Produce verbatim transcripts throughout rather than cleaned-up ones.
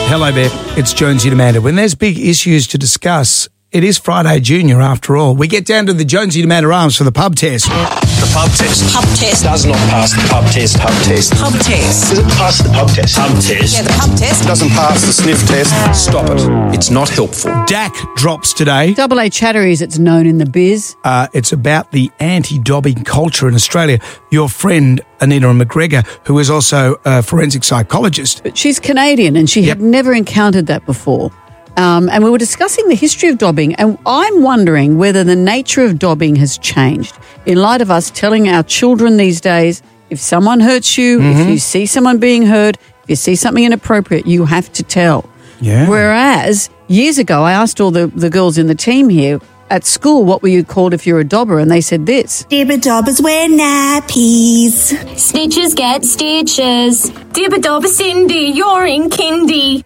Hello there, it's Jonesy and Amanda. When there's big issues to discuss, it is Friday Junior after all. We get down to the Jonesy and Amanda arms for the pub test. The pub test. Pub test. Does not pass the pub test. Pub test. Pub test. Does it pass the pub test? Pub test. Yeah, the pub test. Doesn't pass the sniff test. Stop it. It's not helpful. D A C drops today. Double A chatter as it's known in the biz. Uh, it's about the anti-dobbing culture in Australia. Your friend, Anita McGregor, who is also a forensic psychologist. But she's Canadian and she Yep. had never encountered that before. Um, and we were discussing the history of dobbing, and I'm wondering whether the nature of dobbing has changed in light of us telling our children these days, if someone hurts you, Mm-hmm. if you see someone being hurt, if you see something inappropriate, you have to tell. Yeah. Whereas years ago, I asked all the, the girls in the team here, at school, what were you called if you're a dobber? And they said this. Dibber dobbers wear nappies. Snitches get stitches. Dibber dobber Cindy, you're in kindy.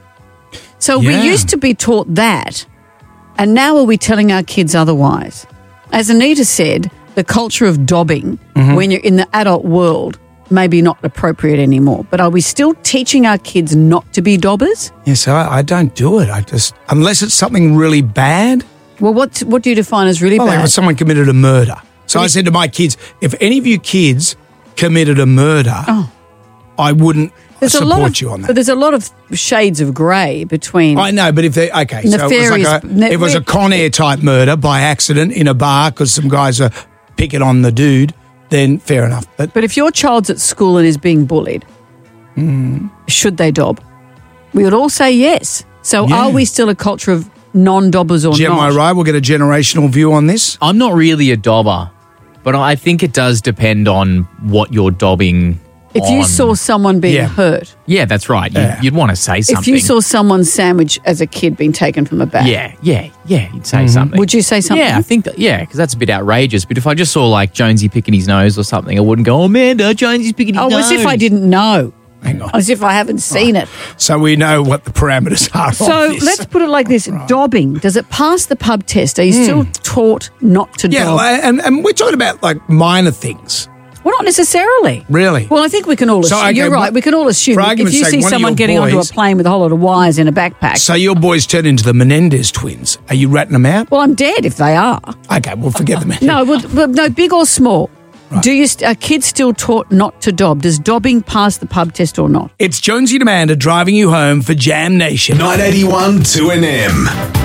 So Yeah. we used to be taught that, and now are we telling our kids otherwise? As Anita said, the culture of dobbing Mm-hmm. when you're in the adult world may be not appropriate anymore. But are we still teaching our kids not to be dobbers? Yeah, so I, I don't do it. I just, unless it's something really bad. Well, what what do you define as really Well, like bad? if someone committed a murder. So I said to my kids, if any of you kids committed a murder, Oh. I wouldn't There's a support lot of, you on that. But there's a lot of shades of grey between. I know, but if they okay, so it was Nefarious- like a, ne- if it was a Con Air type murder by accident in a bar because some guys are picking on the dude, then fair enough. But But if your child's at school and is being bullied, Hmm. should they dob? We would all say yes. So Yeah. are we still a culture of non-dobbers or Jim, am I not? right? We'll get a generational view on this. I'm not really a dobber, but I think it does depend on what you're dobbing If you on. saw someone being Yeah. hurt, Yeah, that's right. You, Yeah. You'd want to say something. if you saw someone's sandwich as a kid being taken from a bag, Yeah, yeah, yeah, you'd say Mm-hmm. something. would you say something? Yeah, I think that, yeah, because that's a bit outrageous. But if I just saw like Jonesy picking his nose or something, I wouldn't go, oh, Amanda, Jonesy's picking his Oh, nose. as if I didn't know. Hang on. As if I haven't seen it. So we know what the parameters are. So of this. let's put it like this. Dobbing, does it pass the pub test? Are you still taught not to Hmm. yeah, dob? and, and we're talking about like minor things, Well, not necessarily. really. Well, I think we can all So, assume. okay, you're right. what- We can all assume. for If argument's you sake, see one of someone your getting onto a boys- plane with a whole lot of wires in a backpack, So your boys turn into the Menendez twins. Are you ratting them out? well, I'm dead if they are. Okay, we'll forget them. No, well, well, no, big or small. Do you? St- are kids still taught not to dob? Does dobbing pass the pub test or not? It's Jonesy and Amanda driving you home for Jam Nation. nine eighty-one two N M.